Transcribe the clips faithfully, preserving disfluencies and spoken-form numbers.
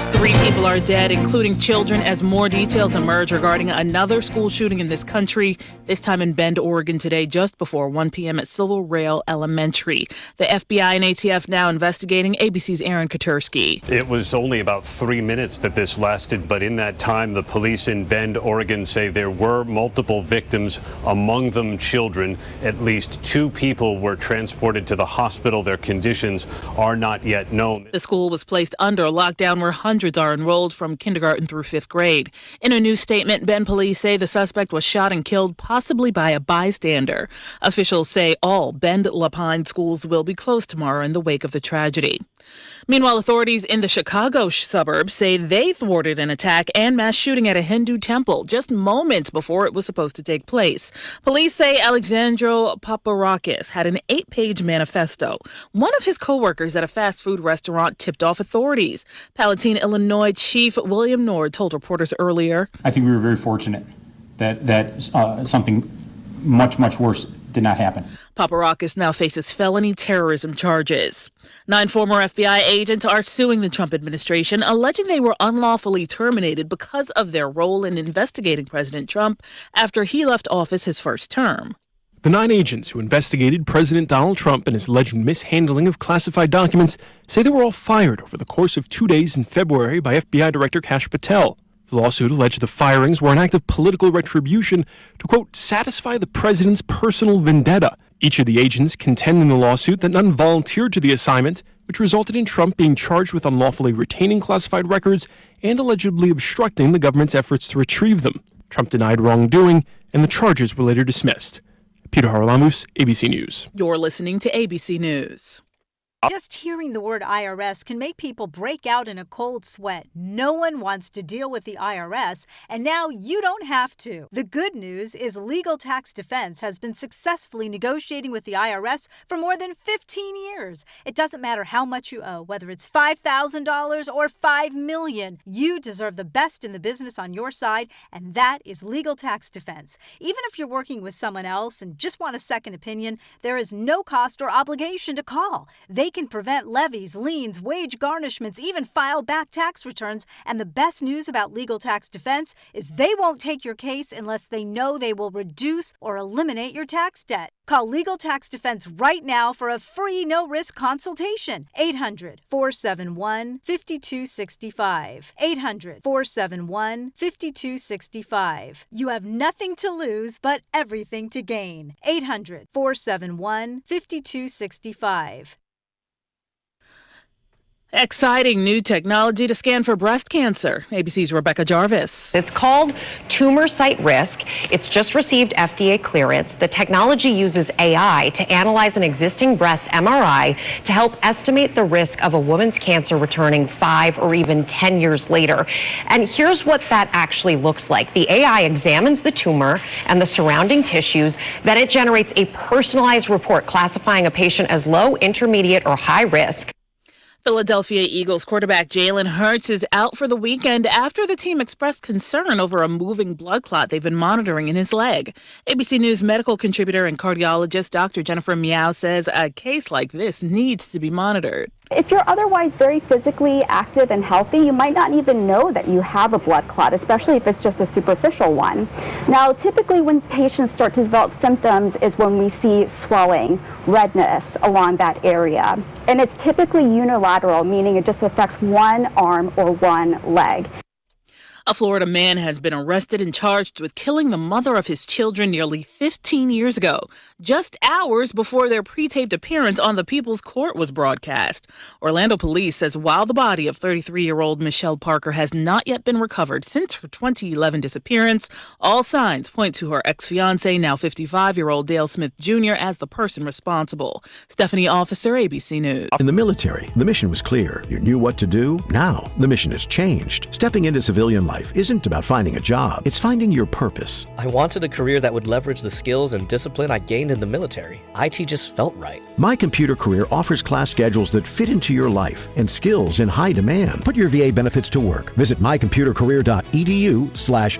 least three people are dead, including children, as more details emerge regarding another school shooting in this country, this time in Bend, Oregon today, just before one p.m. at Silver Rail Elementary. The F B I and A T F now investigating. A B C's Aaron Katursky. It was only about three minutes that this lasted, but in that time, the police in Bend, Oregon say there were multiple victims, among them children. At least two people were transported to the hospital. Their conditions are not yet known. The school was placed under lockdown where hundreds are enrolled from kindergarten through fifth grade. In a new statement, Bend police say the suspect was shot and killed, possibly by a bystander. Officials say all Bend La Pine schools will be closed tomorrow in the wake of the tragedy. Meanwhile, authorities in the Chicago suburbs say they thwarted an attack and mass shooting at a Hindu temple just moments before it was supposed to take place. Police say Alexandro Paparakis had an eight-page manifesto. One of his co-workers at a fast food restaurant tipped off authorities. Palatine, Illinois Chief William Nord told reporters earlier, I think we were very fortunate that, that uh, something much, much worse did not happen. Paparakis now faces felony terrorism charges. Nine former F B I agents are suing the Trump administration, alleging they were unlawfully terminated because of their role in investigating President Trump after he left office his first term. The nine agents who investigated President Donald Trump and his alleged mishandling of classified documents say they were all fired over the course of two days in February by F B I Director Kash Patel. The lawsuit alleged the firings were an act of political retribution to, quote, satisfy the president's personal vendetta. Each of the agents contend in the lawsuit that none volunteered to the assignment, which resulted in Trump being charged with unlawfully retaining classified records and allegedly obstructing the government's efforts to retrieve them. Trump denied wrongdoing, and the charges were later dismissed. Peter Haralamus, A B C News. You're listening to A B C News. Just hearing the word I R S can make people break out in a cold sweat. No one wants to deal with the I R S, and now you don't have to. The good news is Legal Tax Defense has been successfully negotiating with the I R S for more than fifteen years. It doesn't matter how much you owe, whether it's five thousand dollars or five million dollars. You deserve the best in the business on your side, and that is Legal Tax Defense. Even if you're working with someone else and just want a second opinion, there is no cost or obligation to call. They can prevent levies, liens, wage garnishments, even file back tax returns. And the best news about Legal Tax Defense is they won't take your case unless they know they will reduce or eliminate your tax debt. Call Legal Tax Defense right now for a free no-risk consultation. eight hundred, four seven one, five two six five. eight hundred, four seven one, five two six five. You have nothing to lose but everything to gain. eight hundred, four seven one, five two six five. Exciting new technology to scan for breast cancer. A B C's Rebecca Jarvis. It's called Tumor Site Risk. It's just received F D A clearance. The technology uses A I to analyze an existing breast M R I to help estimate the risk of a woman's cancer returning five or even ten years later. And here's what that actually looks like. The A I examines the tumor and the surrounding tissues. Then it generates a personalized report classifying a patient as low, intermediate, or high risk. Philadelphia Eagles quarterback Jalen Hurts is out for the weekend after the team expressed concern over a moving blood clot they've been monitoring in his leg. A B C News medical contributor and cardiologist Doctor Jennifer Miao says a case like this needs to be monitored. If you're otherwise very physically active and healthy, you might not even know that you have a blood clot, especially if it's just a superficial one. Now, typically when patients start to develop symptoms is when we see swelling, redness along that area. And it's typically unilateral, meaning it just affects one arm or one leg. A Florida man has been arrested and charged with killing the mother of his children nearly fifteen years ago, just hours before their pre-taped appearance on the People's Court was broadcast. Orlando police says while the body of thirty-three-year-old Michelle Parker has not yet been recovered since her twenty eleven disappearance, all signs point to her ex-fiancé, now fifty-five-year-old Dale Smith Junior, as the person responsible. Stephanie Officer, A B C News. In the military, the mission was clear. You knew what to do. Now, the mission has changed. Stepping into civilian life isn't about finding a job. It's finding your purpose. I wanted a career that would leverage the skills and discipline I gained in the military. I T just felt right. My Computer Career offers class schedules that fit into your life and skills in high demand. Put your V A benefits to work. Visit mycomputercareer.edu slash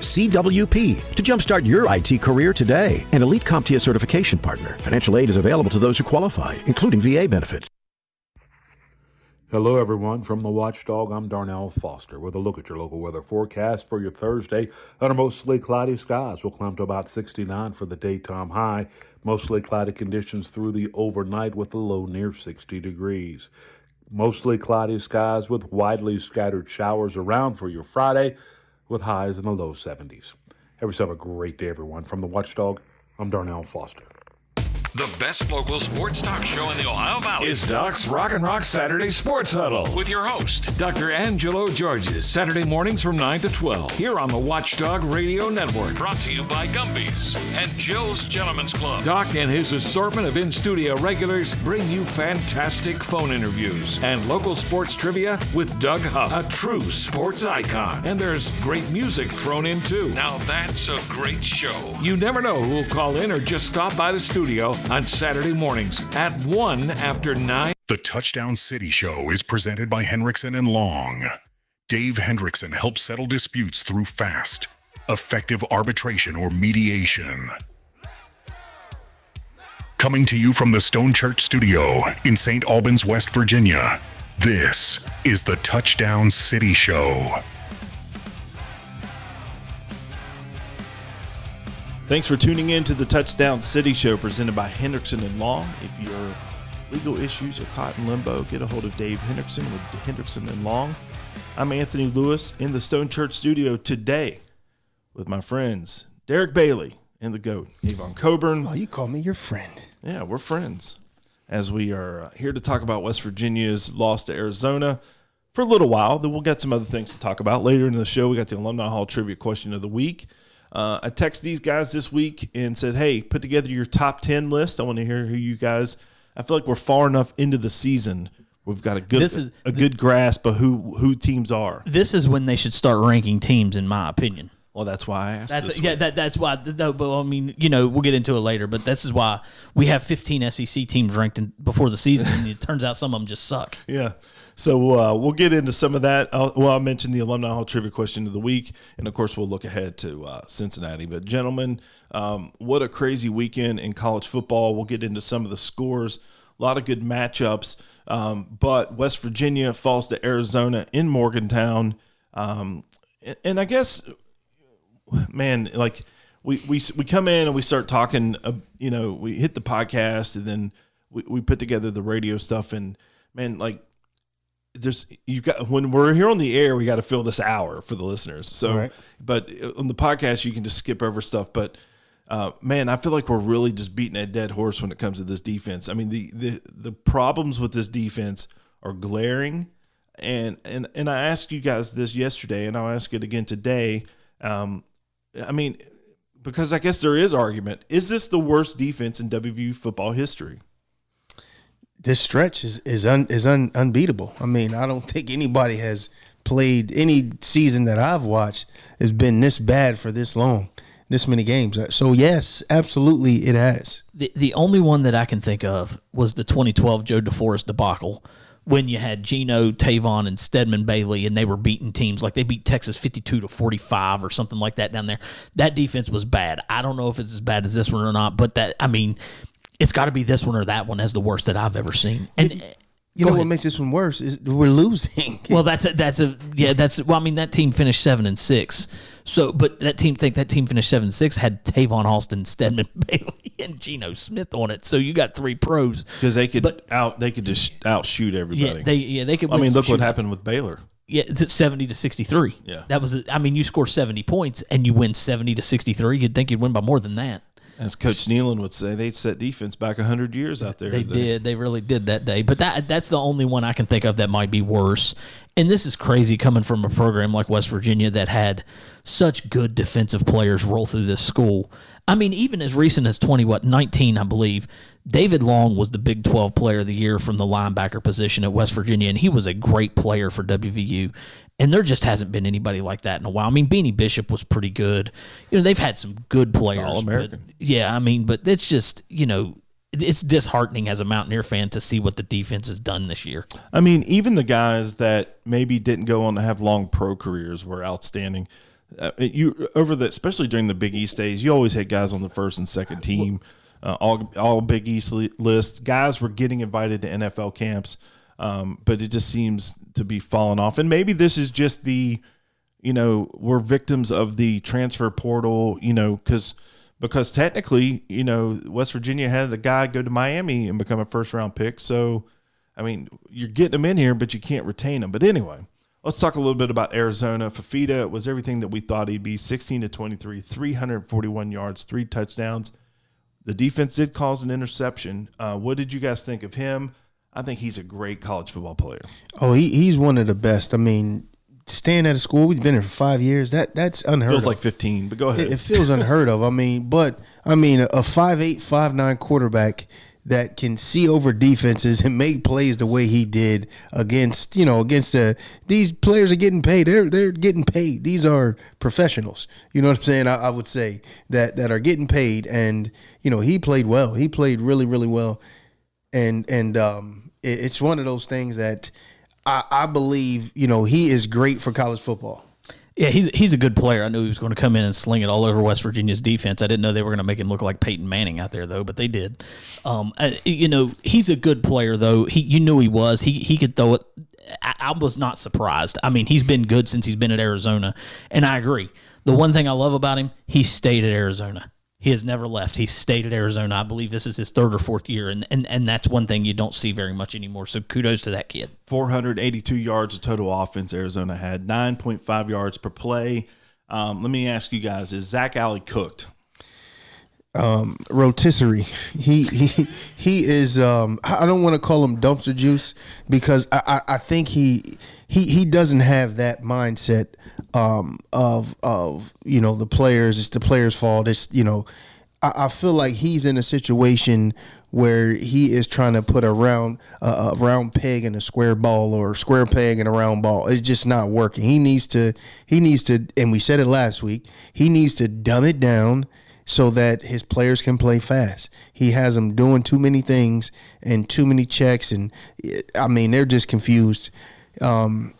CWP to jumpstart your I T career today. An Elite CompTIA certification partner. Financial aid is available to those who qualify, including V A benefits. Hello, everyone. From the Watchdog, I'm Darnell Foster with a look at your local weather forecast for your Thursday. Under mostly cloudy skies, we'll climb to about sixty-nine for the daytime high. Mostly cloudy conditions through the overnight with a low near sixty degrees. Mostly cloudy skies with widely scattered showers around for your Friday with highs in the low seventies. Have yourself a great day, everyone. From the Watchdog, I'm Darnell Foster. The best local sports talk show in the Ohio Valley is Doc's Rock and Rock Saturday Sports Huddle with your host, Doctor Angelo Georges, Saturday mornings from nine to twelve here on the Watchdog Radio Network. Brought to you by Gumby's and Joe's Gentlemen's Club. Doc and his assortment of in-studio regulars bring you fantastic phone interviews and local sports trivia with Doug Huff, a true sports icon. And there's great music thrown in too. Now that's a great show. You never know who will call in or just stop by the studio on Saturday mornings at one after nine. The Touchdown City Show is presented by Hendrickson and Long. Dave Hendrickson helps settle disputes through fast, effective arbitration or mediation. Coming to you from the Stone Church Studio in Saint Albans, West Virginia, this is the Touchdown City Show. Thanks for tuning in to the Touchdown City Show presented by Hendrickson and Long. If your legal issues are caught in limbo, get a hold of Dave Hendrickson with Hendrickson and Long. I'm Anthony Lewis in the Stone Church Studio today with my friends Derek Bailey and the GOAT, Avon Coburn. Oh, you call me your friend. Yeah, we're friends. As we are here to talk about West Virginia's loss to Arizona for a little while. Then we'll get some other things to talk about later in the show. We got the Alumni Hall Trivia Question of the Week. Uh, I texted these guys this week and said, hey, put together your top ten list. I want to hear who you guys – I feel like we're far enough into the season. We've got a good this is, a good grasp of who, who teams are. This is when they should start ranking teams, in my opinion. Well, that's why I asked that's this Yeah, week. that, that's why – no, but I mean, you know, we'll get into it later, but this is why we have fifteen S E C teams ranked in, before the season, and it turns out some of them just suck. Yeah. So uh, we'll get into some of that. I'll, well, I mentioned the Alumni Hall Trivia Question of the Week, and, of course, we'll look ahead to uh, Cincinnati. But, gentlemen, um, what a crazy weekend in college football. We'll get into some of the scores, a lot of good matchups. Um, but West Virginia falls to Arizona in Morgantown. Um, and, and I guess, man, like we, we, we come in and we start talking, uh, you know, we hit the podcast, and then we, we put together the radio stuff. And, man, like, There's you got when we're here on the air, we got to fill this hour for the listeners. So, right. But on the podcast, you can just skip over stuff. But uh, man, I feel like we're really just beating a dead horse when it comes to this defense. I mean, the the the problems with this defense are glaring, and and and I asked you guys this yesterday, and I'll ask it again today. Um, I mean, because I guess there is argument. Is this the worst defense in W V U football history? This stretch is is un, is un, unbeatable. I mean, I don't think anybody has played any season that I've watched has been this bad for this long, this many games. So yes, absolutely, it has. The the only one that I can think of was the twenty twelve Joe DeForest debacle, when you had Geno, Tavon, and Stedman Bailey, and they were beating teams like they beat Texas fifty-two to forty-five or something like that down there. That defense was bad. I don't know if it's as bad as this one or not, but that I mean. It's got to be this one or that one as the worst that I've ever seen. And you, you know ahead. What makes this one worse is we're losing. Well, that's a, that's a yeah. That's well. I mean, that team finished seven and six. So, but that team think that team finished seven and six had Tavon Austin, Stedman Bailey, and Geno Smith on it. So you got three pros because they could but, out. They could just outshoot everybody. Yeah, they yeah they could. I mean, look what shootouts. happened with Baylor. Yeah, it's at seventy to sixty-three. Yeah, that was. I mean, you score seventy points and you win seventy to sixty-three. You'd think you'd win by more than that. As Coach Nealon would say, they set defense back one hundred years out there. They today. did. They really did that day. But that that's the only one I can think of that might be worse. And this is crazy coming from a program like West Virginia that had such good defensive players roll through this school. I mean, even as recent as twenty, what, nineteen, I believe, David Long was the Big twelve Player of the Year from the linebacker position at West Virginia, and he was a great player for W V U. And there just hasn't been anybody like that in a while. I mean, Beanie Bishop was pretty good. You know, they've had some good players. All American. Yeah, I mean, but it's just, you know, it's disheartening as a Mountaineer fan to see what the defense has done this year. I mean, even the guys that maybe didn't go on to have long pro careers were outstanding. Uh, you over the, especially during the Big East days, you always had guys on the first and second team, uh, all all Big East list. Guys were getting invited to N F L camps. um, but it just seems to be falling off. And maybe this is just the, you know, we're victims of the transfer portal, you know, because because technically, you know, West Virginia had a guy go to Miami and become a first-round pick. So, I mean, you're getting him in here, but you can't retain him. But anyway, let's talk a little bit about Arizona. Fifita was everything that we thought he'd be, sixteen to twenty-three, three hundred forty-one yards, three touchdowns. The defense did cause an interception. Uh, what did you guys think of him? I think he's a great college football player. Oh, he he's one of the best. I mean, staying at a school, we've been here for five years. That that's unheard feels of. like fifteen, but go ahead. It, it feels unheard of. I mean, but I mean, a five eight, five nine quarterback that can see over defenses and make plays the way he did against, you know, against the these players are getting paid. They're they're getting paid. These are professionals. You know what I'm saying? I, I would say that that are getting paid, and you know, he played well. He played really really well, and and um, it, it's one of those things that I, I believe, you know, he is great for college football. Yeah, he's he's a good player. I knew he was going to come in and sling it all over West Virginia's defense. I didn't know they were going to make him look like Peyton Manning out there, though, but they did. Um, I, you know, he's a good player, though. He, you knew he was. He he could throw it. I, I was not surprised. I mean, he's been good since he's been at Arizona, and I agree. The one thing I love about him, he stayed at Arizona. He has never left. He stayed at Arizona. I believe this is his third or fourth year, and, and, and that's one thing you don't see very much anymore. So kudos to that kid. four hundred eighty-two yards of total offense Arizona had, nine point five yards per play. Um, let me ask you guys, is Zach Alley cooked? Um, rotisserie. He he he is. Um, I don't want to call him dumpster juice because I, I, I think he he he doesn't have that mindset um, of of you know the players. It's the players' fault. It's you know I, I feel like he's in a situation where he is trying to put a round uh, a round peg in a square ball or a square peg in a round ball. It's just not working. He needs to he needs to, and we said it last week. He needs to dumb it down so that his players can play fast. He has them doing too many things and too many checks, and I mean they're just confused. Um,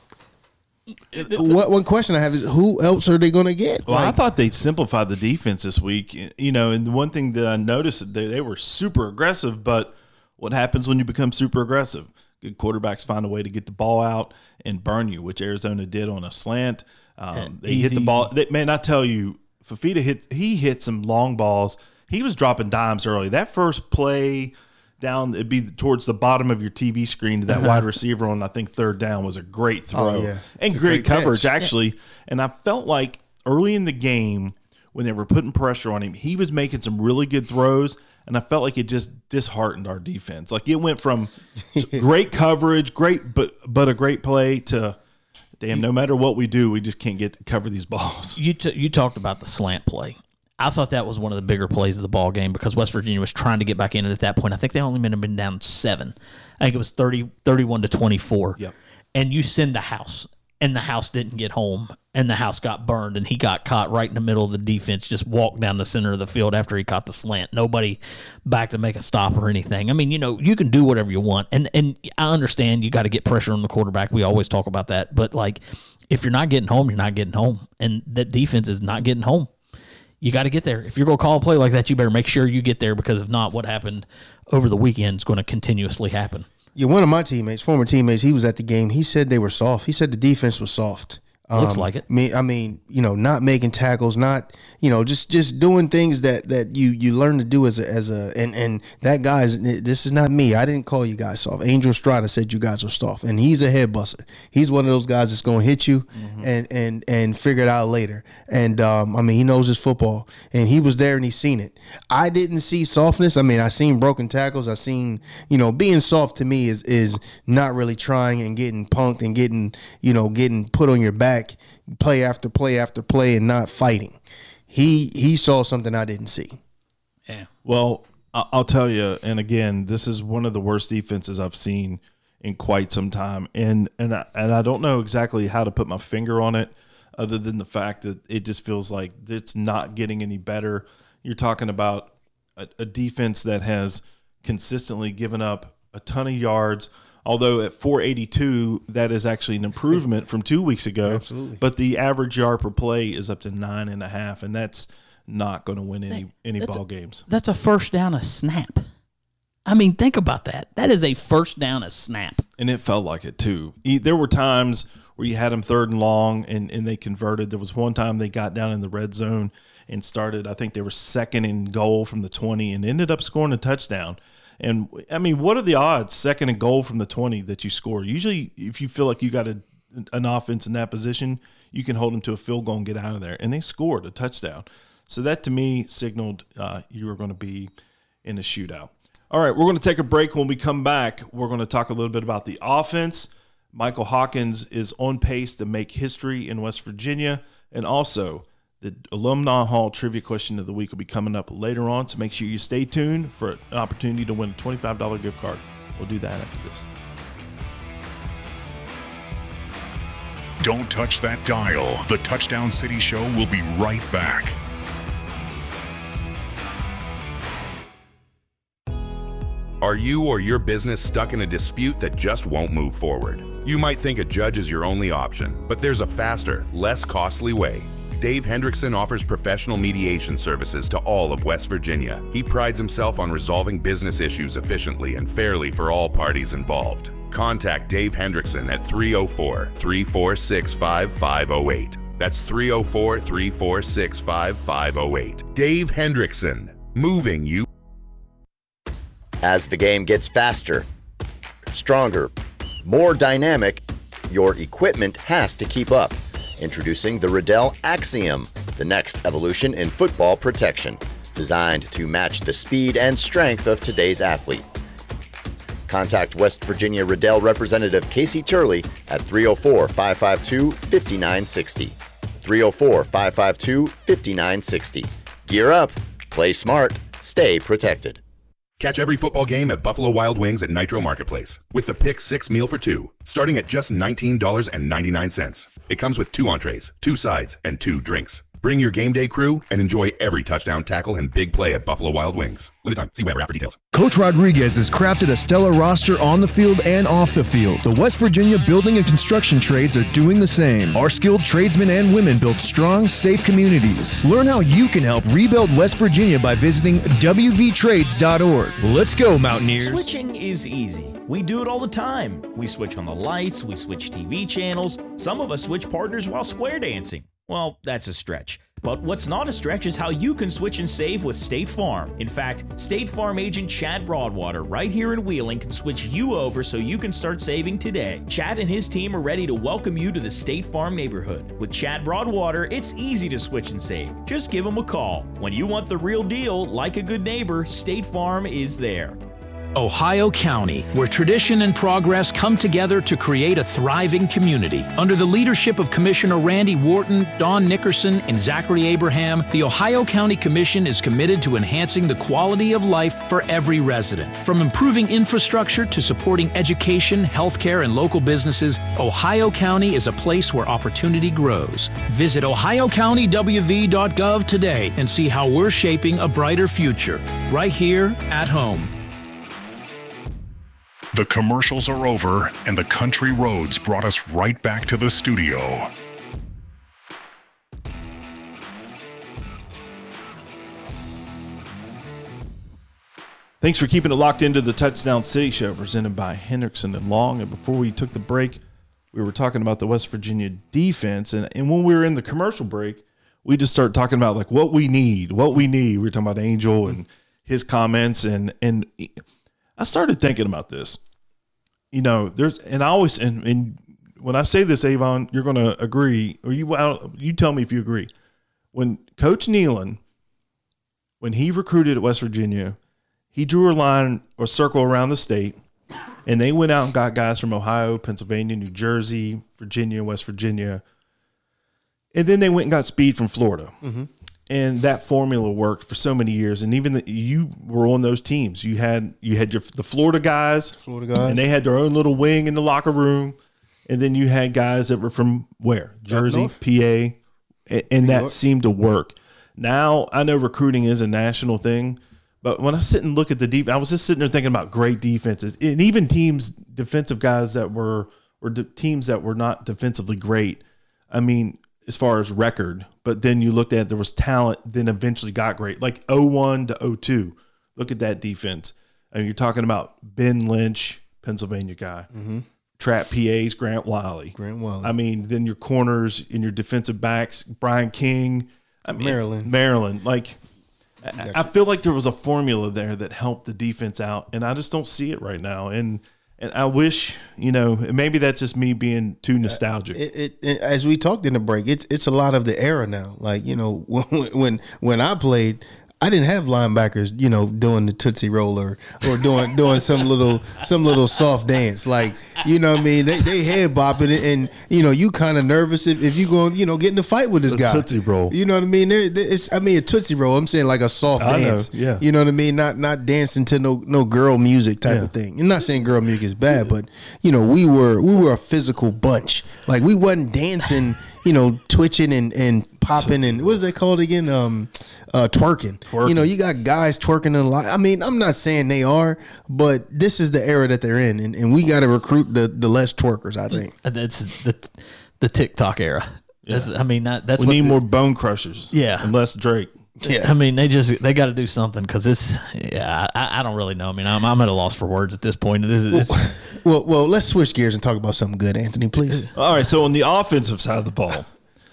what, one question I have is, who else are they going to get? Well, like, I thought they simplified the defense this week. You know, and the one thing that I noticed, they, they were super aggressive, but what happens when you become super aggressive? Good quarterbacks find a way to get the ball out and burn you, which Arizona did on a slant. Um, they hit the ball. They, man, I tell you, Fifita hit. He hit some long balls. He was dropping dimes early. That first play down, it'd be towards the bottom of your T V screen to that uh-huh. wide receiver on, I think, third down was a great throw. Oh, yeah. And great, great coverage, catch. actually. Yeah. And I felt like early in the game when they were putting pressure on him, he was making some really good throws, and I felt like it just disheartened our defense. Like it went from great coverage, great but but a great play to – damn, no matter what we do, we just can't get to cover these balls. You t- you talked about the slant play. I thought that was one of the bigger plays of the ball game because West Virginia was trying to get back in it at that point. I think they only might have been down seven. I think it was thirty, thirty-one to twenty-four. Yep. And you send the house, and the house didn't get home, and the house got burned, and he got caught right in the middle of the defense, just walked down the center of the field after he caught the slant. Nobody back to make a stop or anything. I mean, you know, you can do whatever you want, and and I understand you got to get pressure on the quarterback. We always talk about that, but like if you're not getting home, you're not getting home, and that defense is not getting home. You got to get there. If you're going to call a play like that, you better make sure you get there because if not, what happened over the weekend is going to continuously happen. Yeah, one of my teammates, former teammates, he was at the game. He said they were soft. He said the defense was soft. Um, Looks like it. Me, I mean, you know, not making tackles, not, you know, just just doing things that, that you, you learn to do as a as a and, and that guy's. This is not me. I didn't call you guys soft. Angel Estrada said you guys were soft, and he's a head buster. He's one of those guys that's going to hit you mm-hmm. and and and figure it out later. And um, I mean, he knows his football, and he was there and he's seen it. I didn't see softness. I mean, I seen broken tackles. I seen, you know, being soft to me is is not really trying and getting punked and getting, you know, getting put on your back. Play after play after play and not fighting. He he saw something I didn't see. Yeah. Well, I'll tell you, and again, this is one of the worst defenses I've seen in quite some time, and and I, and I don't know exactly how to put my finger on it, other than the fact that it just feels like it's not getting any better. You're talking about a, a defense that has consistently given up a ton of yards. Although at four eighty-two, that is actually an improvement from two weeks ago. Absolutely. But the average yard per play is up to nine and a half, and that's not going to win any any that's ball a, games. That's a first down a snap. I mean, think about that. That is a first down a snap. And it felt like it, too. There were times where you had them third and long, and, and they converted. There was one time they got down in the red zone and started, I think they were second and goal from the twenty and ended up scoring a touchdown. And, I mean, what are the odds, second and goal from the twenty, that you score? Usually, if you feel like you got a, an offense in that position, you can hold them to a field goal and get out of there. And they scored a touchdown. So that, to me, signaled uh, you were going to be in a shootout. All right, we're going to take a break. When we come back, we're going to talk a little bit about the offense. Michael Hawkins is on pace to make history in West Virginia. And also, the Alumni Hall Trivia Question of the Week will be coming up later on, so make sure you stay tuned for an opportunity to win a twenty-five dollars gift card. We'll do that after this. Don't touch that dial. The Touchdown City Show will be right back. Are you or your business stuck in a dispute that just won't move forward? You might think a judge is your only option, but there's a faster, less costly way. Dave Hendrickson offers professional mediation services to all of West Virginia. He prides himself on resolving business issues efficiently and fairly for all parties involved. Contact Dave Hendrickson at three oh four, three four six, five five oh eight. That's three oh four, three four six, five five oh eight. Dave Hendrickson, moving you. As the game gets faster, stronger, more dynamic, your equipment has to keep up. Introducing the Riddell Axiom, the next evolution in football protection, designed to match the speed and strength of today's athlete. Contact West Virginia Riddell representative Casey Turley at three oh four, five five two, five nine six oh. three oh four, five five two, five nine six oh. Gear up, play smart, stay protected. Catch every football game at Buffalo Wild Wings at Nitro Marketplace with the Pick Six meal for two, starting at just nineteen ninety-nine. It comes with two entrees, two sides, and two drinks. Bring your game day crew and enjoy every touchdown, tackle, and big play at Buffalo Wild Wings. Limited time. See Weber app for details. Coach Rodriguez has crafted a stellar roster on the field and off the field. The West Virginia building and construction trades are doing the same. Our skilled tradesmen and women build strong, safe communities. Learn how you can help rebuild West Virginia by visiting w v trades dot org. Let's go, Mountaineers. Switching is easy. We do it all the time. We switch on the lights, we switch T V channels. Some of us switch partners while square dancing. Well, that's a stretch. But what's not a stretch is how you can switch and save with State Farm. In fact, State Farm agent Chad Broadwater right here in Wheeling can switch you over so you can start saving today. Chad and his team are ready to welcome you to the State Farm neighborhood. With Chad Broadwater, it's easy to switch and save. Just give him a call. When you want the real deal, like a good neighbor, State Farm is there. Ohio County, where tradition and progress come together to create a thriving community. Under the leadership of Commissioner Randy Wharton, Don Nickerson, and Zachary Abraham, the Ohio County Commission is committed to enhancing the quality of life for every resident. From improving infrastructure to supporting education, healthcare, and local businesses, Ohio County is a place where opportunity grows. Visit ohio county w v dot gov today and see how we're shaping a brighter future, right here at home. The commercials are over, and the country roads brought us right back to the studio. Thanks for keeping it locked into the Touchdown City Show presented by Hendrickson and Long. And before we took the break, we were talking about the West Virginia defense. And, and when we were in the commercial break, we just started talking about like what we need, what we need. We were talking about Angel and his comments. And, and I started thinking about this. You know, there's, and I always, and, and when I say this, Avon, you're going to agree, or you, you tell me if you agree. When Coach Nealon, when he recruited at West Virginia, he drew a line or circle around the state, and they went out and got guys from Ohio, Pennsylvania, New Jersey, Virginia, West Virginia, and then they went and got speed from Florida. Mm-hmm. And that formula worked for so many years. And even the, you were on those teams. You had you had your the Florida guys, Florida guys, and they had their own little wing in the locker room. And then you had guys that were from where? Jersey, P A, and, and that seemed to work. Now I know recruiting is a national thing, but when I sit and look at the defense, I was just sitting there thinking about great defenses, and even teams, defensive guys that were or de- teams that were not defensively great. I mean, as far as record, but then you looked at there was talent, then eventually got great, like oh one to oh two. Look at that defense. And you're talking about Ben Lynch, Pennsylvania guy. Mm-hmm. Trap P As, Grant Wiley. Grant Wiley. I mean, then your corners and your defensive backs, Brian King. I mean, Maryland. Maryland. Like, I, I feel like there was a formula there that helped the defense out, and I just don't see it right now. And and I wish, you know, maybe that's just me being too nostalgic. It, it, it, as we talked in the break, it's it's a lot of the era now. Like, you know, when when, when I played, I didn't have linebackers, you know, doing the Tootsie Roll or, or doing doing some little some little soft dance. Like, you know what I mean? They they head bopping it, and, you know, you kind of nervous if, if you going, you know, get in a fight with this The guy. Tootsie Roll. You know what I mean? There, there- it's I mean a Tootsie Roll. I'm saying like a soft I know, dance. yeah. You know what I mean? Not not dancing to no no girl music type Yeah. of thing. I'm not saying girl music is bad, but, you know, we were we were a physical bunch. Like, we wasn't dancing, you know, twitching and, and popping and what is that called again? Um, uh, twerking. Twerking. You know, you got guys twerking a lot. I mean, I'm not saying they are, but this is the era that they're in, and, and we got to recruit the, the less twerkers, I think. That's the the TikTok era. That's, I mean, that, that's we what need the- more bone crushers. Yeah. And less Drake. Yeah. I mean, they just they got to do something because it's yeah. I, I don't really know. I mean, I'm I'm at a loss for words at this point. It is, it's, Well, well, let's switch gears and talk about something good, Anthony, please. All right, so on the offensive side of the ball,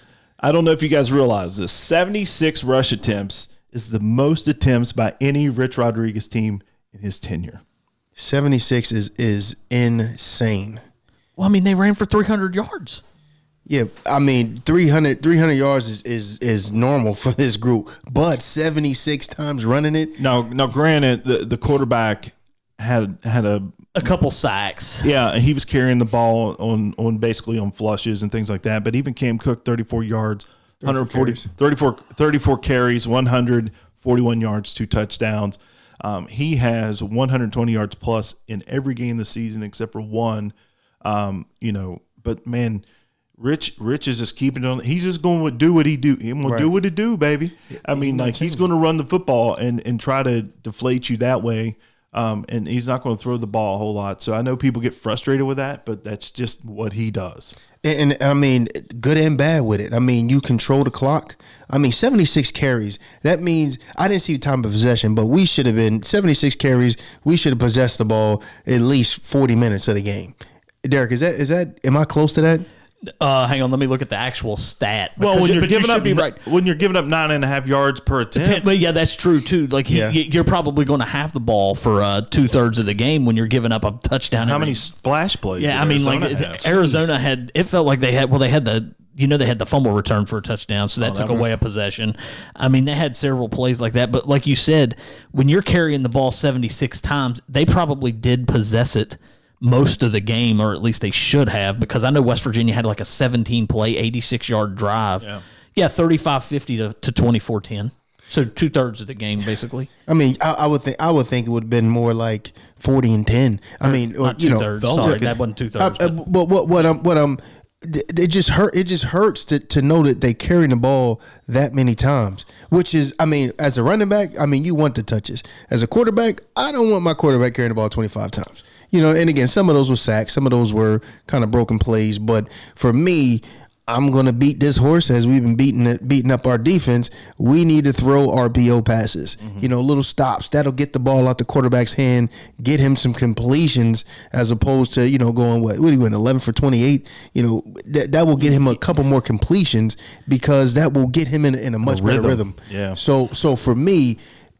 I don't know if you guys realize this. seventy-six rush attempts is the most attempts by any Rich Rodriguez team in his tenure. seventy-six is is insane. well, I mean, they ran for three hundred yards. Yeah, I mean, three hundred, three hundred yards is, is is normal for this group, but seventy-six times running it. Now, now, granted, the, the quarterback had had a A couple sacks. yeah, he was carrying the ball on on basically on flushes and things like that. But even Cam Cook, thirty-four yards, one hundred forty, thirty-four, thirty-four carries, one hundred forty-one yards, two touchdowns. Um, he has one hundred twenty yards plus in every game this season except for one. Um, you know, but man. Rich, Rich is just keeping it on. He's just going to do what he do. He's going to do Right. what he do, baby. I mean, like he's going to run the football and, and try to deflate you that way. Um, and he's not going to throw the ball a whole lot. So I know people get frustrated with that, but that's just what he does. And, and I mean, good and bad with it. I mean, you control the clock. I mean, seventy-six carries. That means I didn't see time of possession, but we should have been seventy-six carries. We should have possessed the ball at least forty minutes of the game. Derek, is that is that? Am I close to that? Uh, hang on, let me look at the actual stat. Well, Because when you- you're but you giving should up be right. when you're giving up nine and a half yards per attempt, But yeah, that's true too. Like he, Yeah. you're probably going to have the ball for uh, two thirds of the game when you're giving up a touchdown. how every- many splash plays? Yeah, did I mean, like Arizona it's- have? Arizona Jeez. had. It felt like they had. Well, they had the. You know, they had the fumble return for a touchdown, so that Oh, took that was- away a possession. I mean, they had several plays like that. But like you said, when you're carrying the ball seventy-six times, they probably did possess it most of the game, or at least they should have, because I know West Virginia had like a seventeen play, eighty-six yard drive. Yeah, yeah thirty-five fifty to, to twenty-four ten. So two thirds of the game, basically. I mean, I, I would think I would think it would have been more like forty and ten. I mean, Not you know, two-thirds. Sorry, that wasn't two-thirds, Uh, uh, but what what I'm what I'm it just hurt. It just hurts to, to know that they carrying the ball that many times. Which is, I mean, as a running back, I mean, you want the touches. As a quarterback, I don't want my quarterback carrying the ball twenty-five times. You know, and again, some of those were sacks, some of those were kind of broken plays. But for me, I'm going to beat this horse as we've been beating it, beating up our defense. We need to throw R P O passes, Mm-hmm. you know, little stops. That'll get the ball out the quarterback's hand, get him some completions as opposed to, you know, going, what, what are you going, eleven for twenty-eight? You know, that, that will get him a couple more completions because that will get him in, in a much better rhythm. rhythm. Yeah. So, so for me,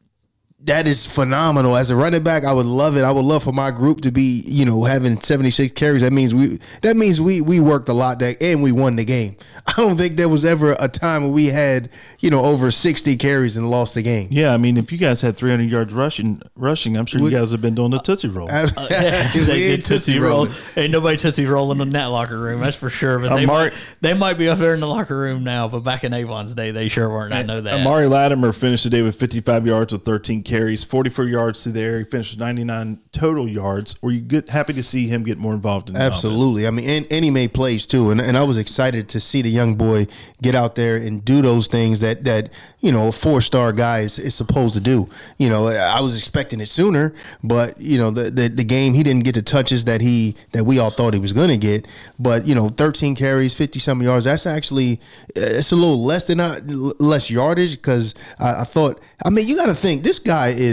that is phenomenal. As a running back, I would love it. I would love for my group to be, you know, having seventy-six carries. That means we that means we we worked a lot that and we won the game. I don't think there was ever a time where we had, you know, over sixty carries and lost the game. Yeah, I mean, if you guys had three hundred yards rushing, rushing, I'm sure you guys have been doing the Tootsie Roll. Uh, We they ain't did Tootsie Roll. Ain't nobody Tootsie Rolling in that locker room, that's for sure. But they, Amari- might, they might be up there in the locker room now, but back in Avon's day, they sure weren't. I know that. Amari Latimer finished the day with fifty-five yards with thirteen carries, forty-four yards through there. He finished with ninety-nine total yards. Were you good, happy to see him get more involved in the Absolutely. I mean, and, and he made plays too. And, and I was excited to see the young boy get out there and do those things that, that you know, a four-star guy is, is supposed to do. You know, I was expecting it sooner, but, you know, the, the, the game, he didn't get the touches that he that we all thought he was going to get. But, you know, thirteen carries, fifty-something yards, that's actually, it's a little less than, uh, less yardage because I, I thought, I mean, you got to think, this guy is –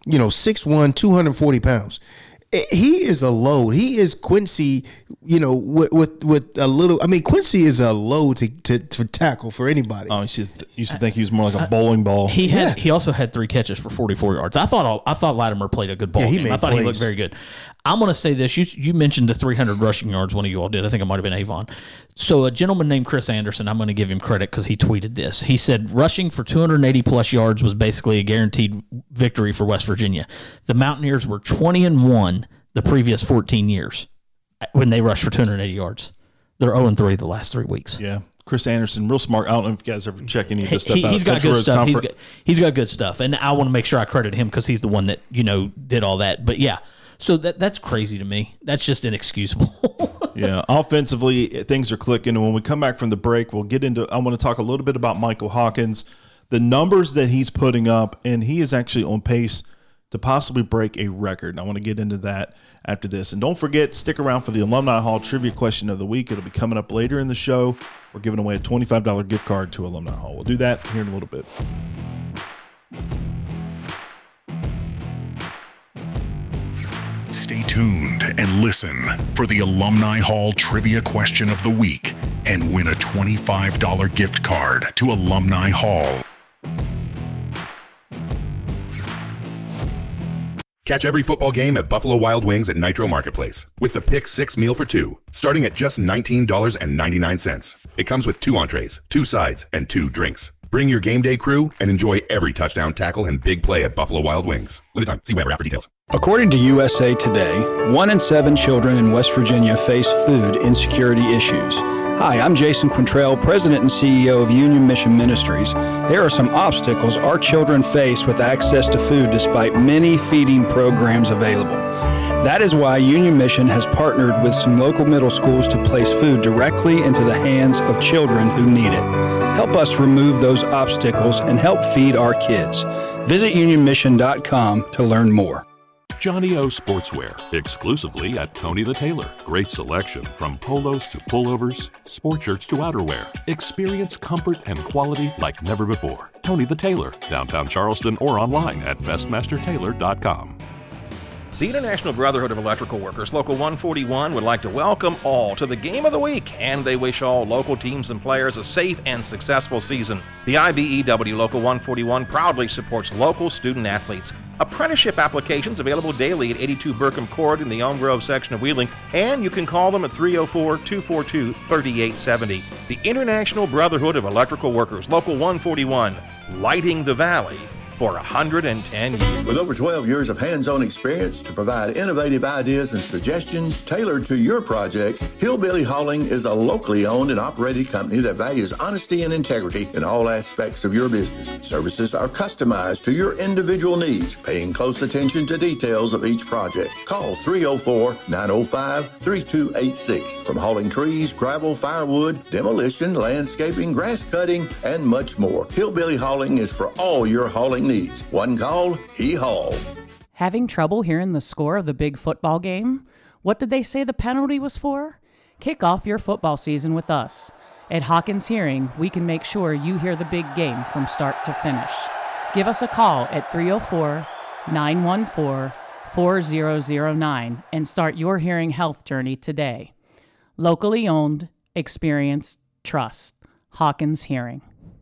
you know, six one, two hundred forty pounds. He is a load. He is Quincy, you know, with with, with a little. I mean, Quincy is a load to, to, to tackle for anybody. Oh, you should, you should think he was more like a bowling ball. He Yeah. had he also had three catches for forty-four yards. I thought I thought Latimer played a good ball Yeah, he game. made I thought he plays. looked very good. I'm going to say this. You you mentioned the three hundred rushing yards. One of you all did. I think it might have been Avon. So a gentleman named Chris Anderson, I'm going to give him credit because he tweeted this. He said rushing for two hundred eighty plus yards was basically a guaranteed victory for West Virginia. The Mountaineers were twenty and one the previous fourteen years when they rushed for two hundred eighty yards. They're oh and three the last three weeks. Yeah. Chris Anderson, real smart. I don't know if you guys ever check any of this stuff He, out. he's got Country good Roads stuff. He's Comfort. got, he's got good stuff, and I want to make sure I credit him because he's the one that you know did all that. But yeah, so that that's crazy to me. That's just inexcusable. Yeah, offensively, things are clicking. And when we come back from the break, we'll get into, I want to talk a little bit about Michael Hawkins, the numbers that he's putting up, and he is actually on pace to possibly break a record. And I want to get into that after this. And don't forget, stick around for the Alumni Hall Trivia Question of the Week. It'll be coming up later in the show. We're giving away a twenty-five dollars gift card to Alumni Hall. We'll do that here in a little bit. Stay tuned and listen for the Alumni Hall Trivia Question of the Week and win a twenty-five dollars gift card to Alumni Hall. Catch every football game at Buffalo Wild Wings at Nitro Marketplace with the Pick Six meal for two, starting at just nineteen dollars and ninety-nine cents. It comes with two entrees, two sides, and two drinks. Bring your game day crew and enjoy every touchdown, tackle, and big play at Buffalo Wild Wings. Limited time. See Weber app for details. According to U S A Today, one in seven children in West Virginia face food insecurity issues. Hi, I'm Jason Quintrell, President and C E O of Union Mission Ministries. There are some obstacles our children face with access to food despite many feeding programs available. That is why Union Mission has partnered with some local middle schools to place food directly into the hands of children who need it. Help us remove those obstacles and help feed our kids. Visit union mission dot com to learn more. Johnny O Sportswear, exclusively at Tony the Tailor. Great selection from polos to pullovers, sport shirts to outerwear. Experience comfort and quality like never before. Tony the Tailor, downtown Charleston or online at best master tailor dot com. The International Brotherhood of Electrical Workers, Local one forty-one, would like to welcome all to the Game of the Week, and they wish all local teams and players a safe and successful season. The I B E W Local one forty-one proudly supports local student athletes. Apprenticeship applications available daily at eighty-two Burkham Court in the Elm Grove section of Wheeling, and you can call them at three oh four, two four two, three eight seven oh. The International Brotherhood of Electrical Workers, Local one forty-one, lighting the valley for one hundred ten years. With over twelve years of hands-on experience to provide innovative ideas and suggestions tailored to your projects, Hillbilly Hauling is a locally owned and operated company that values honesty and integrity in all aspects of your business. Services are customized to your individual needs, paying close attention to details of each project. Call three oh four, nine oh five, three two eight six. From hauling trees, gravel, firewood, demolition, landscaping, grass cutting, and much more. Hillbilly Hauling is for all your hauling needs. One call, he hauled. Having trouble hearing the score of the big football game? What did they say the penalty was for? Kick off your football season with us. At Hawkins Hearing, we can make sure you hear the big game from start to finish. Give us a call at three oh four, nine one four, four oh oh nine and start your hearing health journey today. Locally owned, experienced, trust. Hawkins Hearing.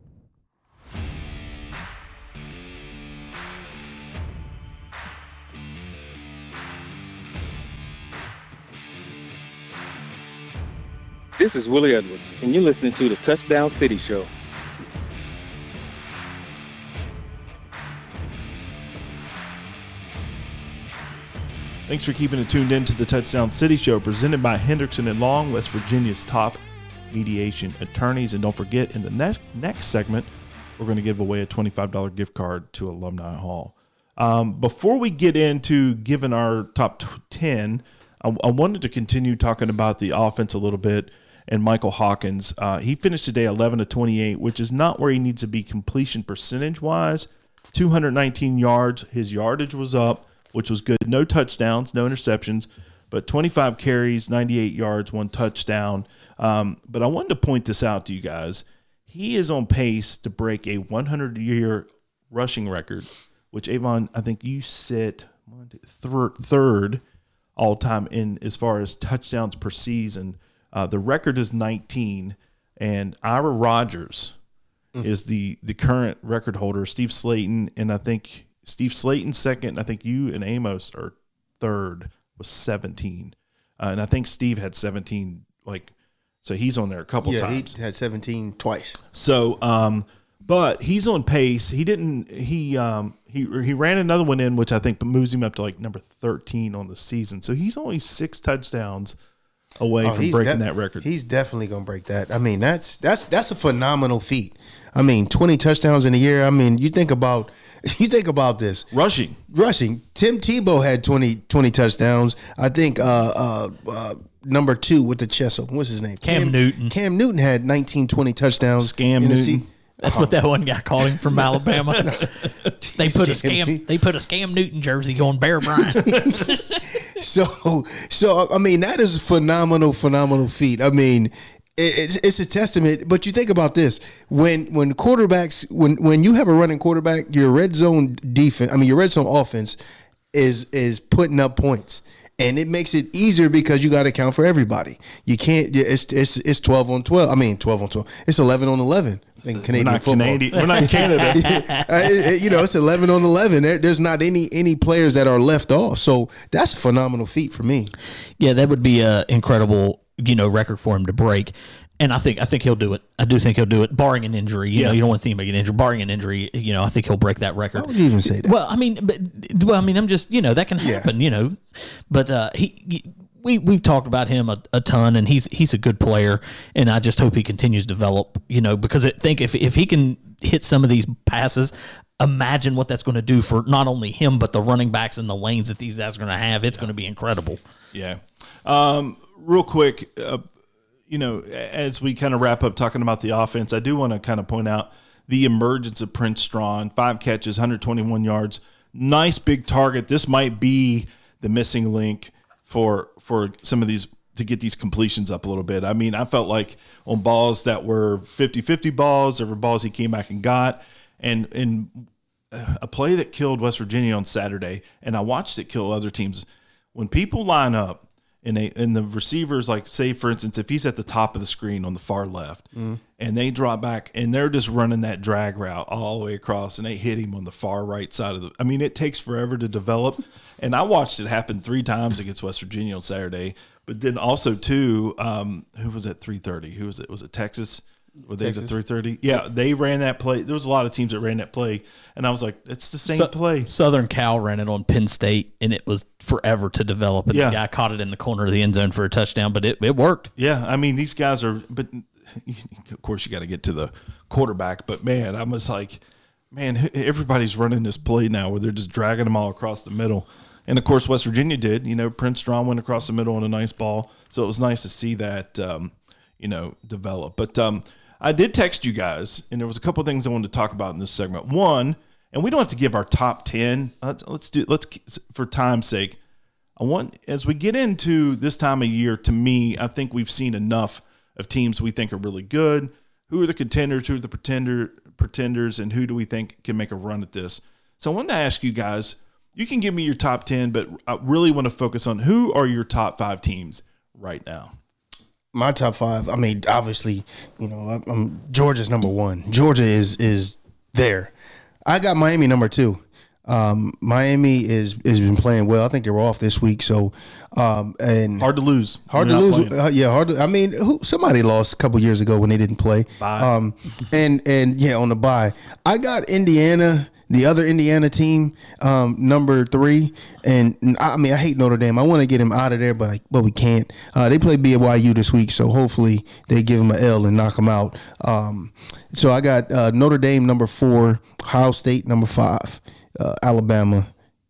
This is Willie Edwards, and you're listening to the Touchdown City Show. Thanks for keeping it tuned in to the Touchdown City Show, presented by Hendrickson and Long, West Virginia's top mediation attorneys. And don't forget, in the next next segment, we're going to give away a twenty-five dollars gift card to Alumni Hall. Um, before we get into giving our top ten, I, I wanted to continue talking about the offense a little bit. And Michael Hawkins, uh, he finished today eleven to twenty-eight, which is not where he needs to be completion percentage wise. two hundred nineteen yards. His yardage was up, which was good. No touchdowns, no interceptions, but twenty-five carries, ninety-eight yards, one touchdown. Um, but I wanted to point this out to you guys. He is on pace to break a hundred-year rushing record which Avon, I think you sit one, two, third, third all time in as far as touchdowns per season. Uh, the record is nineteen, and Ira Rodgers mm. is the the current record holder. Steve Slayton, and I think Steve Slayton second. I think you and Amos are third was seventeen, uh, and I think Steve had seventeen. Like, so he's on there a couple yeah, times. He had seventeen twice. So, um, but he's on pace. He didn't. He um he he ran another one in, which I think moves him up to like number thirteen on the season. So he's only six touchdowns away oh, from breaking de- that record. He's definitely gonna break that. I mean, that's that's that's a phenomenal feat. I mean, twenty touchdowns in a year. I mean, you think about you think about this rushing, rushing. Tim Tebow had twenty, twenty touchdowns. I think uh, uh, uh, number two with the chest open. What's his name? Cam, Cam Newton. Cam Newton had nineteen, twenty touchdowns. Scam Newton. That's what that one guy called him from Alabama. they put a scam. They put a Scam Newton jersey on Bear Bryant. so, so I mean, that is a phenomenal, phenomenal feat. I mean, it, it's, it's a testament. But you think about this: when when quarterbacks, when when you have a running quarterback, your red zone defense, I mean, your red zone offense is is putting up points. And it makes it easier because you got to account for everybody. You can't. It's it's it's twelve on twelve. I mean, twelve on twelve. It's eleven on eleven. In Canadian we're not football. Canadian. We're not Canada. uh, it, you know, it's eleven on eleven. There, there's not any any players that are left off. So that's a phenomenal feat for me. Yeah, that would be an incredible, you know, record for him to break. And I think I think he'll do it. I do think he'll do it, barring an injury. You Yeah. know, you don't want to see him get injured. Barring an injury, you know, I think he'll break that record. How would you even say that? Well, I mean, but, well, I mean, I'm just, you know, that can happen. You know, but uh, he, we we've talked about him a, a ton, and he's he's a good player, and I just hope he continues to develop. You know, because I think if if he can hit some of these passes, imagine what that's going to do for not only him but the running backs and the lanes that these guys are going to have. It's yeah. going to be incredible. Yeah. Um, real quick. Uh, You know, as we kind of wrap up talking about the offense, I do want to kind of point out the emergence of Prince Strawn. Five catches, one hundred twenty-one yards. Nice big target. This might be the missing link for for some of these to get these completions up a little bit. I mean, I felt like on balls that were fifty-fifty balls, there were balls he came back and got. And, and a play that killed West Virginia on Saturday, and I watched it kill other teams. When people line up, And they and the receivers, like, say, for instance, if he's at the top of the screen on the far left mm. and they drop back and they're just running that drag route all the way across and they hit him on the far right side of the – I mean, it takes forever to develop. And I watched it happen three times against West Virginia on Saturday. But then also, too, um, who was at three thirty? Who was it? Was it Texas? Were they Texas. at three thirty? Yeah, they ran that play. There was a lot of teams that ran that play. And I was like, it's the same so, play. Southern Cal ran it on Penn State, and it was forever to develop. And yeah. the guy caught it in the corner of the end zone for a touchdown, but it, it worked. Yeah, I mean, these guys are – but, of course, you got to get to the quarterback. But, man, I was like, man, everybody's running this play now where they're just dragging them all across the middle. And, of course, West Virginia did. You know, Prince Strawn went across the middle on a nice ball. So it was nice to see that, um, you know, develop. But um, I did text you guys, and there was a couple of things I wanted to talk about in this segment. One, and we don't have to give our top ten. Let's, let's do let's for time's sake. I want as we get into this time of year. To me, I think we've seen enough of teams we think are really good. Who are the contenders? Who are the pretender pretenders? And who do we think can make a run at this? So I wanted to ask you guys. You can give me your top ten, but I really want to focus on who are your top five teams right now. My top five. I mean, obviously, you know, I'm, Georgia's number one. Georgia is is there. I got Miami number two. Um, Miami is has been playing well. I think they were off this week, so um, and hard to lose. Hard to lose. Uh, yeah, hard. To, I mean, who, somebody lost a couple years ago when they didn't play. Bye. Um, and and yeah, on the bye, I got Indiana. The other Indiana team, um, number three, and I mean I hate Notre Dame. I want to get him out of there, but I, but we can't. Uh, they play B Y U this week, so hopefully they give him an L and knock him out. Um, so I got uh, Notre Dame number four, Ohio State number five, uh, Alabama,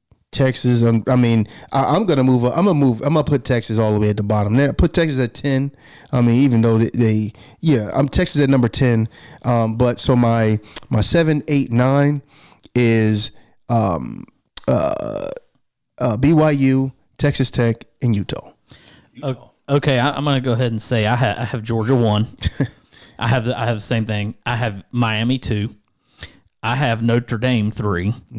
Texas. I'm, I mean I, I'm gonna move. I'm gonna move. I'm gonna put Texas all the way at the bottom. There, put Texas at ten. I mean, even though they, they yeah, I'm Texas at number ten. Um, but so my my seven, eight, nine. Is um, uh, uh, B Y U, Texas Tech, and Utah. Utah. Okay, I, I'm going to go ahead and say I, ha- I have Georgia one. I have the I have the same thing. I have Miami two. I have Notre Dame three. No,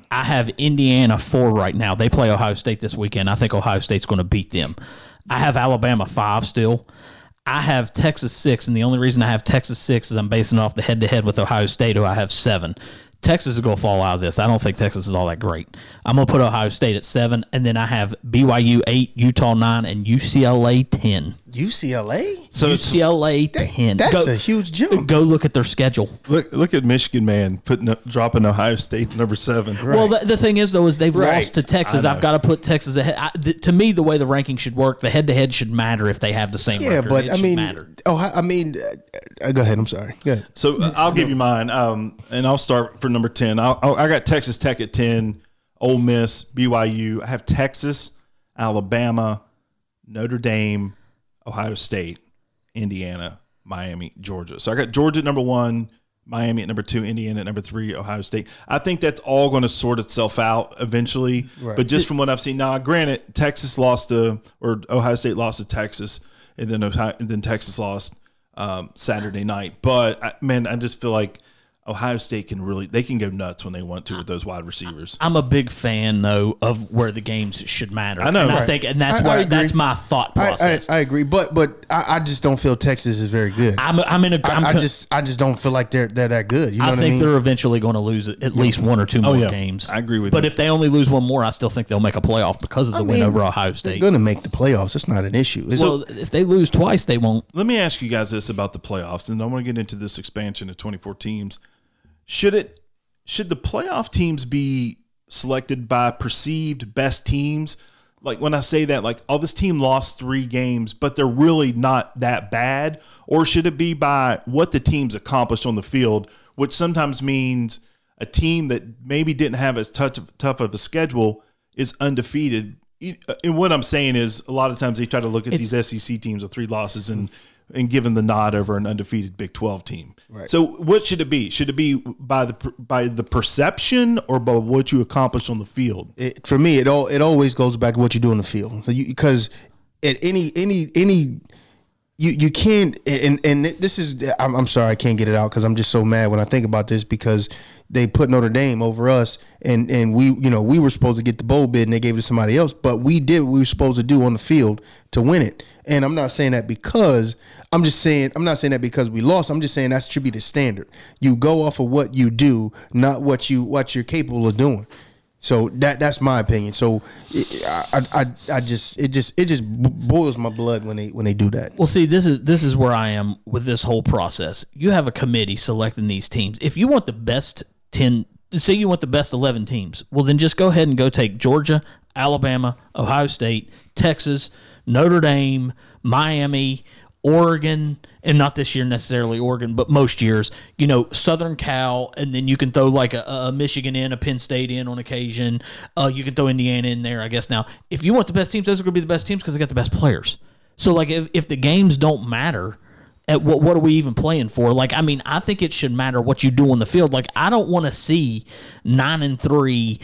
I have Indiana four right now. They play Ohio State this weekend. I think Ohio State's going to beat them. I have Alabama five still. I have Texas six, and the only reason I have Texas six is I'm basing it off the head-to-head with Ohio State, who I have seven. Texas is going to fall out of this. I don't think Texas is all that great. I'm going to put Ohio State at seven, and then I have B Y U eight, Utah nine, and U C L A ten. U C L A? So U C L A ten. That's go, a huge jump. Go look at their schedule. Look, look at Michigan, man, putting dropping Ohio State number seven. Right. Well, the, the thing is, though, is they've Right. lost to Texas. I've got to put Texas ahead. I, th- to me, the way the ranking should work, the head-to-head should matter if they have the same Yeah, record. but It I should mean, matter. oh, I I mean, uh, go ahead. I'm sorry. Go ahead. So uh, I'll give you mine, um, and I'll start for number ten. I'll, I'll, I got Texas Tech at ten, Ole Miss, B Y U. I have Texas, Alabama, Notre Dame, Ohio State, Indiana, Miami, Georgia. So I got Georgia at number one, Miami at number two, Indiana at number three, Ohio State. I think that's all going to sort itself out eventually. Right. But just from what I've seen, now granted, Texas lost to, or Ohio State lost to Texas, and then Ohio, and then Texas lost um, Saturday night. But I, man, I just feel like Ohio State can really, they can go nuts when they want to with those wide receivers. I'm a big fan, though, of where the games should matter. I know, and right. I think, and that's I- I where agree. that's my thought I, process. I, I agree, but but I, I just don't feel Texas is very good. I'm, I'm in a. I'm I, I co- just I just don't feel like they're they're that good. You know I what think I mean? they're eventually going to lose at least one or two Oh, more yeah. games. I agree with But you. if they only lose one more, I still think they'll make a playoff because of the I win mean, over Ohio They're State. going to make the playoffs. It's not an issue. It's- Well, if they lose twice, they won't. Let me ask you guys this about the playoffs, and I want to get into this expansion of twenty-four teams. Should it should the playoff teams be selected by perceived best teams? Like when I say that, like, oh, this team lost three games, but they're really not that bad, or should it be by what the team's accomplished on the field, which sometimes means a team that maybe didn't have as tough tough of a schedule is undefeated. And what I'm saying is, a lot of times they try to look at It's- these S E C teams with three losses and and give them the nod over an undefeated Big twelve team. Right. So what should it be? Should it be by the by the perception or by what you accomplished on the field? it, for me, it all it always goes back to what you do in the field. Because at any any any you you can't and and this is I'm, I'm sorry I can't get it out because I'm just so mad when I think about this because they put Notre Dame over us and and we you know we were supposed to get the bowl bid and they gave it to somebody else, but we did what we were supposed to do on the field to win it. And I'm not saying that because I'm just saying I'm not saying that because we lost. I'm just saying that should be the standard. You go off of what you do, not what you what you're capable of doing. So that that's my opinion. So it, I, I I just it just it just boils my blood when they when they do that. Well, see, this is this is where I am with this whole process. You have a committee selecting these teams. If you want the best ten, say you want the best eleven teams, well, then just go ahead and go take Georgia, Alabama, Ohio State, Texas, Notre Dame, Miami, Oregon, and not this year necessarily Oregon, but most years, you know, Southern Cal, and then you can throw like a, a Michigan in, a Penn State in on occasion. Uh, you can throw Indiana in there, I guess. Now, if you want the best teams, those are going to be the best teams because they got the best players. So, like, if, if the games don't matter, at what what are we even playing for? Like, I mean, I think it should matter what you do on the field. Like, I don't want to see nine and three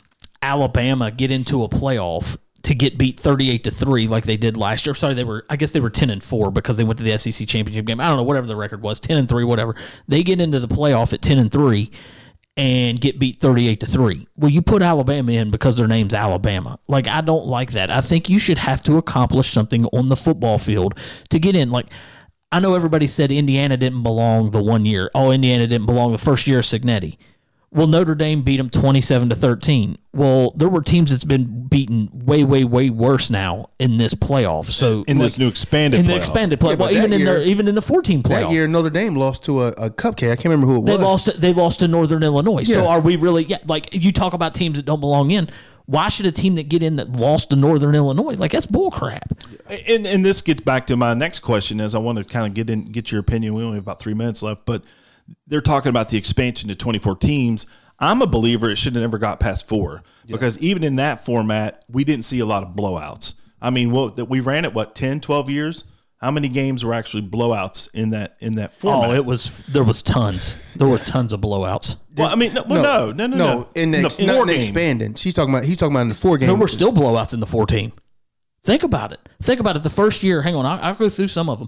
Alabama get into a playoff to get beat thirty-eight to three like they did last year. Sorry, they were I guess they were ten and four because they went to the S E C championship game. I don't know, whatever the record was, ten and three, whatever. They get into the playoff at ten and three and get beat thirty-eight to three. Well, you put Alabama in because their name's Alabama. Like, I don't like that. I think you should have to accomplish something on the football field to get in. Like, I know everybody said Indiana didn't belong the one year. Oh, Indiana didn't belong the first year of Cignetti. Well, Notre Dame beat them twenty-seven to thirteen. Well, there were teams that's been beaten way, way, way worse now in this playoff. So in like, this new expanded in playoff. the expanded playoff, Yeah, well, but even that in year- the even in the fourteen playoff, That year, Notre Dame lost to a, a cupcake. I can't remember who it they was. lost. They lost to Northern Illinois. So Yeah. are we really? Yeah, like you talk about teams that don't belong in. Why should a team that get in that lost to Northern Illinois? Like, that's bull crap. And and this gets back to my next question, as I want to kind of get in, get your opinion. We only have about three minutes left, but they're talking about the expansion to twenty-four teams. I'm a believer it should have never got past four because even in that format, we didn't see a lot of blowouts. I mean, what that we ran it what ten, twelve years. How many games were actually blowouts in that in that format? Oh, it was there was tons. There were tons of blowouts. Well, I mean, no, well, no, no, no, no. In the, In the ex- not four in the game. expanding. She's talking about. He's talking about in the four game. There were still blowouts in the four team. Think about it. Think about it. The first year, hang on, I'll, I'll go through some of them.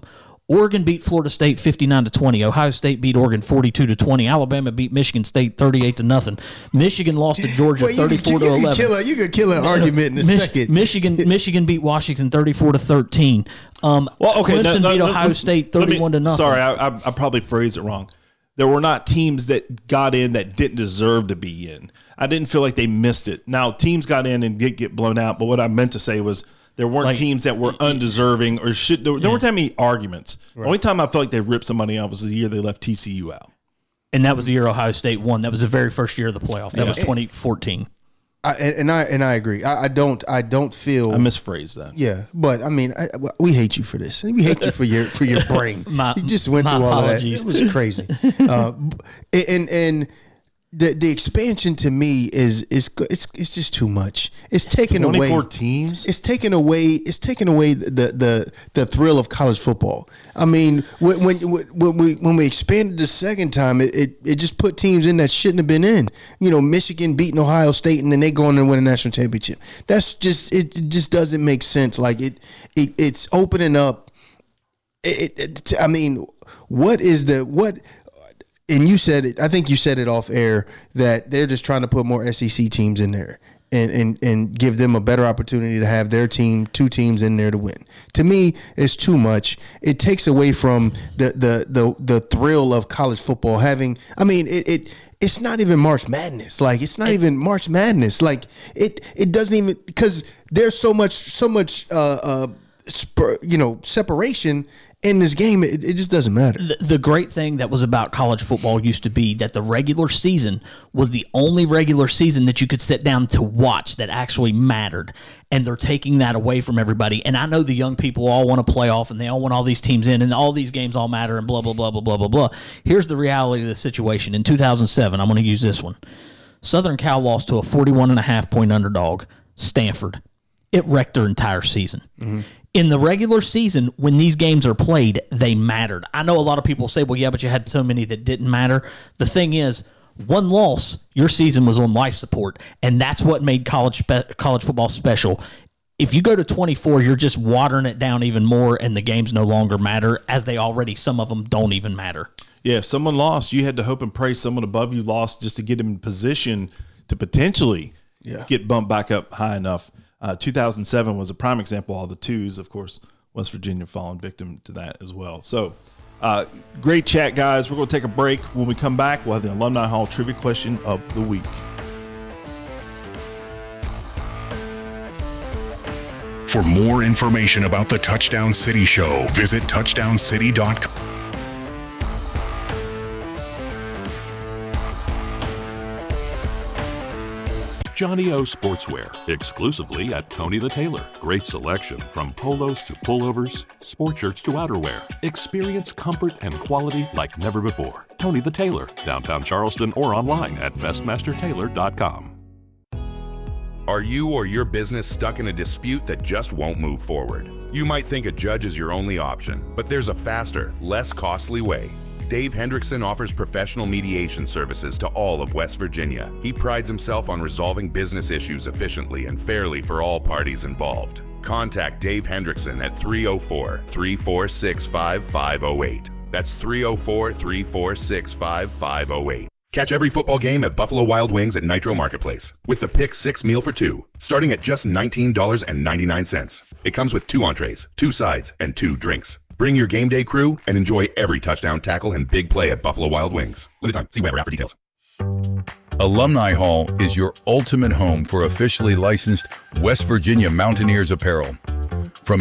Oregon beat Florida State fifty-nine to twenty. Ohio State beat Oregon forty-two to twenty. Alabama beat Michigan State thirty-eight to nothing. Michigan lost to Georgia well, thirty-four to eleven. Can kill a, you could kill an no, argument in a Mich- second. Michigan Michigan beat Washington thirty-four to thirteen. Um, well, okay, Clemson no, no, beat no, Ohio no, State thirty-one me, to nothing. Sorry, I, I, I probably phrased it wrong. There were not teams that got in that didn't deserve to be in. I didn't feel like they missed it. Now, teams got in and did get blown out, but what I meant to say was there weren't Like- teams that were undeserving or should. There, there Yeah. weren't that many arguments. Right. The only time I felt like they ripped somebody off was the year they left T C U out. And that was the year Ohio State won. That was the very first year of the playoff. That Yeah. was twenty fourteen. I, and, and I and I agree. I, I don't. I don't feel. I misphrased that. Yeah, but I mean, I, we hate you for this. We hate you for your for your brain. My- you just went my through all apologies. of that. It was crazy. uh, and and the the expansion to me is is it's it's just too much. It's taken away twenty-four teams. It's taken away. It's taken away the the the thrill of college football. I mean, when when when we when we expanded the second time, it, it it just put teams in that shouldn't have been in. You know, Michigan beating Ohio State and then they go on and win a national championship. That's just it. it just doesn't make sense. Like it, it it's opening up. It, it, I mean, what is the what? And you said it, I think you said it off air that they're just trying to put more S E C teams in there and, and, and give them a better opportunity to have their team, two teams in there to win. To me, it's too much. It takes away from the the the, the thrill of college football having, I mean, it, it it's not even March Madness. Like it's not even March Madness. Like it it doesn't even, because there's so much so much uh uh spur, you know, separation in this game. It, it just doesn't matter. The, the great thing that was about college football used to be that the regular season was the only regular season that you could sit down to watch that actually mattered. And they're taking that away from everybody. And I know the young people all want to play off and they all want all these teams in and all these games all matter and blah, blah, blah, blah, blah, blah, blah. Here's the reality of the situation. In two thousand seven, I'm going to use this one. Southern Cal lost to a forty-one and a half point underdog, Stanford. It wrecked their entire season. Mm-hmm. In the regular season, when these games are played, they mattered. I know a lot of people say, well, yeah, but you had so many that didn't matter. The thing is, one loss, your season was on life support, and that's what made college spe- college football special. If you go to twenty-four, you're just watering it down even more, and the games no longer matter, as they already, some of them don't even matter. Yeah, if someone lost, you had to hope and pray someone above you lost just to get him in position to potentially yeah. get bumped back up high enough. Uh, two thousand seven was a prime example. All the twos, of course, West Virginia falling victim to that as well. So, uh, great chat, guys. We're going to take a break. When we come back, we'll have the Alumni Hall trivia question of the week. For more information about the Touchdown City Show, visit touchdown city dot com. Johnny O Sportswear, exclusively at Tony the Tailor. Great selection from polos to pullovers, sport shirts to outerwear. Experience comfort and quality like never before. Tony the Tailor, downtown Charleston, or online at best master tailor dot com. Are you or your business stuck in a dispute that just won't move forward? You might think a judge is your only option, but there's a faster, less costly way. Dave Hendrickson offers professional mediation services to all of West Virginia. He prides himself on resolving business issues efficiently and fairly for all parties involved. Contact Dave Hendrickson at three oh four, three four six, five five oh eight. That's three oh four, three four six, five five oh eight. Catch every football game at Buffalo Wild Wings at Nitro Marketplace with the Pick Six meal for two, starting at just nineteen ninety-nine. It comes with two entrees, two sides, and two drinks. Bring your game day crew and enjoy every touchdown, tackle, and big play at Buffalo Wild Wings. Limited time. See Weber app for details. Alumni Hall is your ultimate home for officially licensed West Virginia Mountaineers apparel.